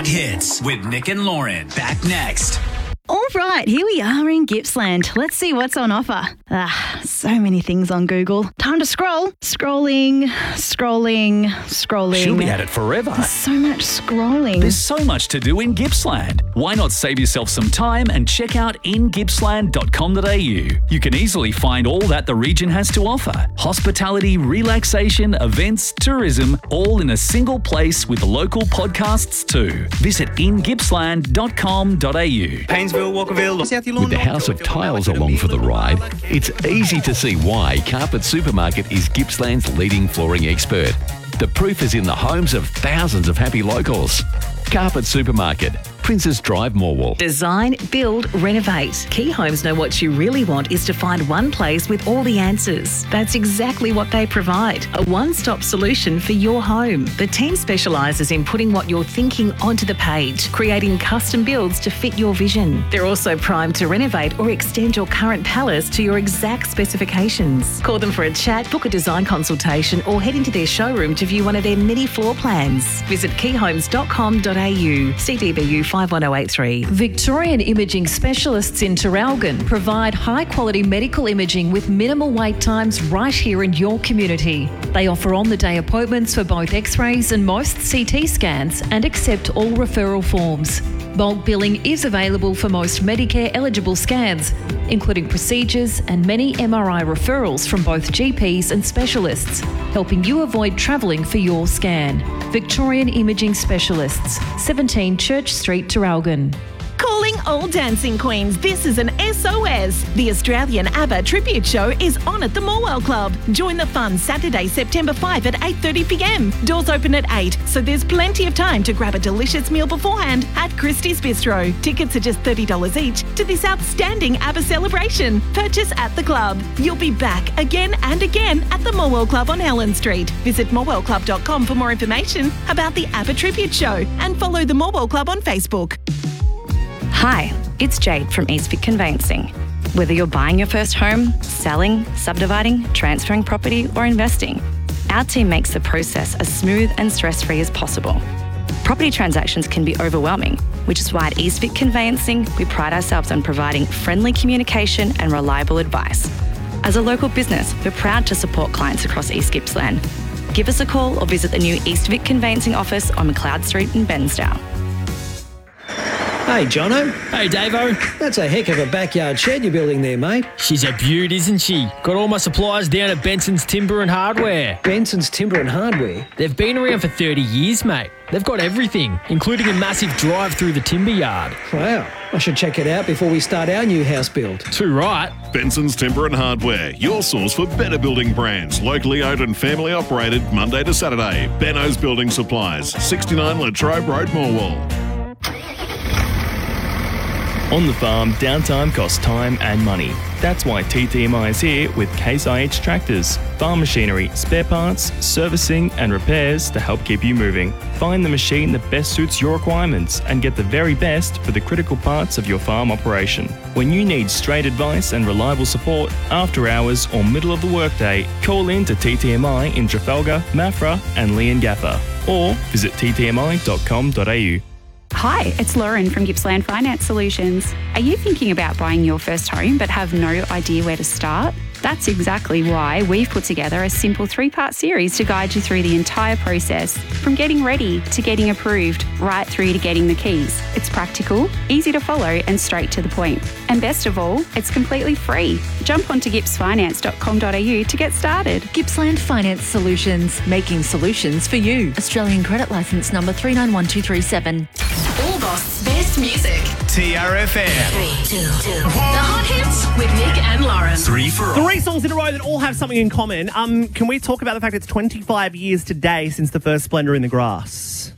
Hot Hits with Nick and Lauren. Back next. All right, here we are in Gippsland. Let's see what's on offer. So many things on Google. Time to scroll. Scrolling. She'll be at it forever. There's so much scrolling. There's so much to do in Gippsland. Why not save yourself some time and check out ingippsland.com.au? You can easily find all that the region has to offer. Hospitality, relaxation, events, tourism, all in a single place with local podcasts too. Visit ingippsland.com.au. Painesville, Walkerville, South Yallourn. With the House of Tiles along for the ride, it's easy to see why Carpet Supermarket is Gippsland's leading flooring expert. The proof is in the homes of thousands of happy locals. Carpet Supermarket, Princes Drive, Morwell. Design, build, renovate. Key Homes know what you really want is to find one place with all the answers. That's exactly what they provide. A one-stop solution for your home. The team specialises in putting what you're thinking onto the page, creating custom builds to fit your vision. They're also primed to renovate or extend your current palace to your exact specifications. Call them for a chat, book a design consultation, or head into their showroom to view one of their many floor plans. Visit keyhomes.com.au. CDBU 51083. Victorian Imaging Specialists in Traralgon provide high-quality medical imaging with minimal wait times right here in your community. They offer on-the-day appointments for both X-rays and most CT scans and accept all referral forms. Bulk billing is available for most Medicare-eligible scans, including procedures and many MRI referrals from both GPs and specialists, helping you avoid travelling for your scan. Victorian Imaging Specialists, 17 Church Street, Traralgon. Calling all dancing queens, this is an SOS. The Australian ABBA Tribute Show is on at the Morwell Club. Join the fun Saturday, September 5 at 8:30pm. Doors open at 8, so there's plenty of time to grab a delicious meal beforehand at Christie's Bistro. Tickets are just $30 each to this outstanding ABBA celebration. Purchase at the club. You'll be back again and again at the Morwell Club on Helen Street. Visit morwellclub.com for more information about the ABBA Tribute Show and follow the Morwell Club on Facebook. Hi, it's Jade from Eastvic Conveyancing. Whether you're buying your first home, selling, subdividing, transferring property, or investing, our team makes the process as smooth and stress-free as possible. Property transactions can be overwhelming, which is why at Eastvic Conveyancing, we pride ourselves on providing friendly communication and reliable advice. As a local business, we're proud to support clients across East Gippsland. Give us a call or visit the new Eastvic Conveyancing office on McLeod Street in Bensdale. Hey, Jono. Hey, Davo. That's a heck of a backyard shed you're building there, mate. She's a beaut, isn't she? Got all my supplies down at Benson's Timber and Hardware. Benson's Timber and Hardware? They've been around for 30 years, mate. They've got everything, including a massive drive through the timber yard. Wow. I should check it out before we start our new house build. Too right. Benson's Timber and Hardware, your source for better building brands. Locally owned and family operated Monday to Saturday. Benno's Building Supplies, 69 Latrobe Road, Morwell. On the farm, downtime costs time and money. That's why TTMI is here with Case IH tractors, farm machinery, spare parts, servicing and repairs to help keep you moving. Find the machine that best suits your requirements and get the very best for the critical parts of your farm operation. When you need straight advice and reliable support, after hours or middle of the workday, call in to TTMI in Trafalgar, Maffra and Leongatha or visit ttmi.com.au. Hi, it's Lauren from Gippsland Finance Solutions. Are you thinking about buying your first home but have no idea where to start? That's exactly why we've put together a simple 3-part series to guide you through the entire process, from getting ready to getting approved, right through to getting the keys. It's practical, easy to follow and straight to the point. And best of all, it's completely free. Jump onto gippsfinance.com.au to get started. Gippsland Finance Solutions, making solutions for you. Australian credit licence number 391237. All Boss best music. TRFM. 3, 2, 2. The Hot Hits with Nick and Lauren. 3 for all. 3 songs in a row that all have something in common. Can we talk about the fact it's 25 years today since the first Splendour in the Grass?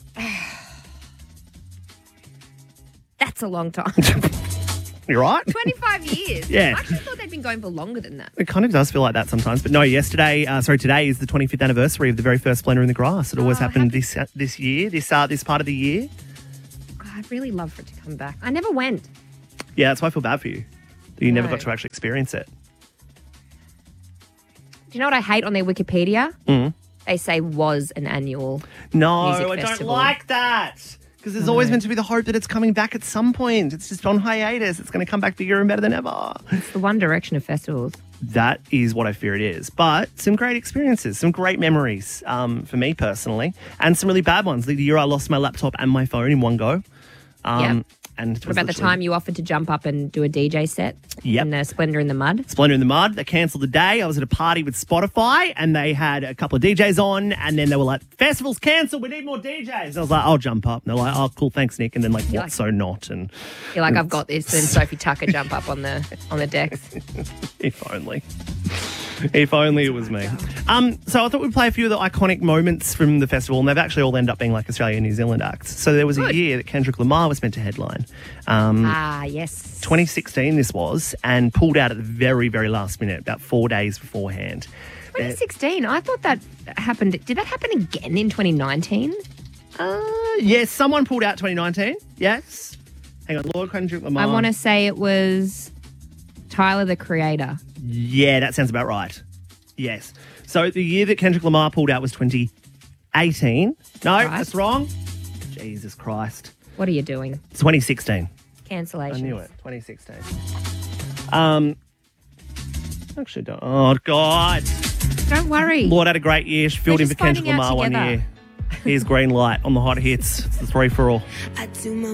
That's a long time. You're right. 25 years. Yeah. I actually thought they'd been going for longer than that. It kind of does feel like that sometimes. But no, today is the 25th anniversary of the very first Splendour in the Grass. It always happened this year, this part of the year. I'd really love for it to come back. I never went. Yeah, that's why I feel bad for you. That you never got to actually experience it. Do you know what I hate on their Wikipedia? Mm. They say was an annual No, music I festival. don't like that. Because there's always meant to be the hope that it's coming back at some point. It's just on hiatus. It's going to come back bigger and better than ever. It's the One Direction of festivals. That is what I fear it is. But some great experiences, some great memories for me personally, and some really bad ones. The year I lost my laptop and my phone in one go. Yep. And What about the time you offered to jump up and do a DJ set in Splendour in the Mud? Splendor in the Mud. They cancelled the day. I was at a party with Spotify and they had a couple of DJs on and then they were like, festival's cancelled, we need more DJs. And I was like, I'll jump up. And they're like, oh, cool, thanks, Nick. And then like, what, so not? And You're like, I've got this. Then Sophie Tucker jump up on the decks. If only. If only it was me. So I thought we'd play a few of the iconic moments from the festival, and they've actually all ended up being like Australia and New Zealand acts. So there was a year that Kendrick Lamar was meant to headline. Yes. 2016 this was, and pulled out at the very, very last minute, about 4 days beforehand. 2016. I thought that happened. Did that happen again in 2019? Yes, someone pulled out 2019. Yes. Hang on, Lord Kendrick Lamar. I want to say it was Tyler, the Creator. Yeah, that sounds about right. Yes. So the year that Kendrick Lamar pulled out was 2018. No, that's wrong. Jesus Christ. What are you doing? It's 2016. Cancellation. I knew it. 2016. Actually, don't. Oh, God. Don't worry. Lord had a great year. She filled in for Kendrick Lamar one year. Here's Green Light on the hot hits. It's the 3 for all. I do my